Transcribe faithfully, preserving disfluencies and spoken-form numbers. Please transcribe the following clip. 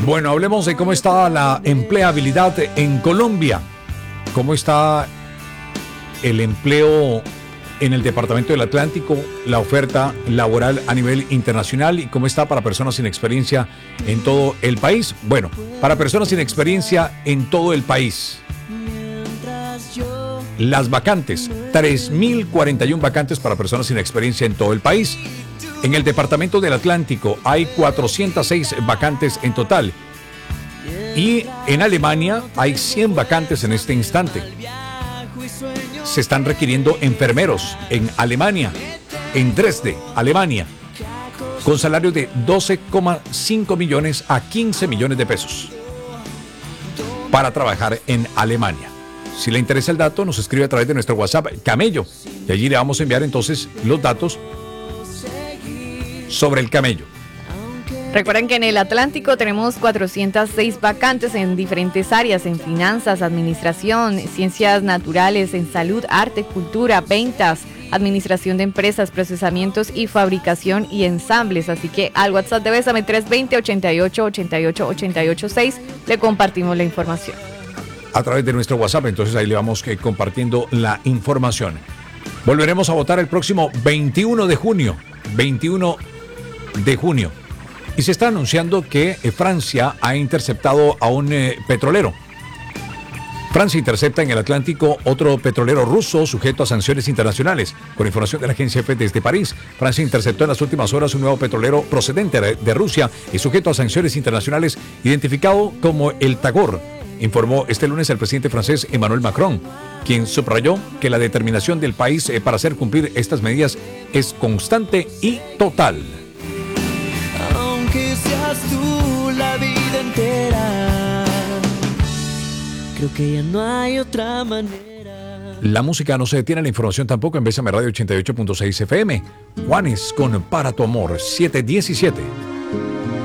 Bueno, hablemos de cómo está la empleabilidad en Colombia. ¿Cómo está el empleo en el Departamento del Atlántico, la oferta laboral a nivel internacional y cómo está para personas sin experiencia en todo el país? Bueno, para personas sin experiencia en todo el país, las vacantes, tres mil cuarenta y una vacantes para personas sin experiencia en todo el país. En el Departamento del Atlántico hay cuatrocientas seis vacantes en total. Y en Alemania hay cien vacantes en este instante. Se están requiriendo enfermeros en Alemania, en Dresde, Alemania, con salarios de doce coma cinco millones a quince millones de pesos para trabajar en Alemania. Si le interesa el dato, nos escribe a través de nuestro WhatsApp Camello y allí le vamos a enviar entonces los datos sobre el camello. Recuerden que en el Atlántico tenemos cuatrocientas seis vacantes en diferentes áreas, en finanzas, administración, ciencias naturales, en salud, arte, cultura, ventas, administración de empresas, procesamientos y fabricación y ensambles. Así que al WhatsApp de Bésame tres dos cero, ochenta y ocho, ochenta y ocho, ochenta y ocho seis le compartimos la información. A través de nuestro WhatsApp, entonces ahí le vamos eh, compartiendo la información. Volveremos a votar el próximo veintiuno de junio. veintiuno de junio. Y se está anunciando que eh, Francia ha interceptado a un eh, petrolero. Francia intercepta en el Atlántico otro petrolero ruso sujeto a sanciones internacionales. Con información de la agencia F desde París, Francia interceptó en las últimas horas un nuevo petrolero procedente de Rusia y sujeto a sanciones internacionales identificado como el Tagor, informó este lunes el presidente francés Emmanuel Macron, quien subrayó que la determinación del país eh, para hacer cumplir estas medidas es constante y total. Aunque seas tú la vida entera, creo que ya no hay otra manera. La música no se detiene, la información tampoco en Bésame Radio ochenta y ocho punto seis F M. Juanes con Para tu Amor, siete diecisiete.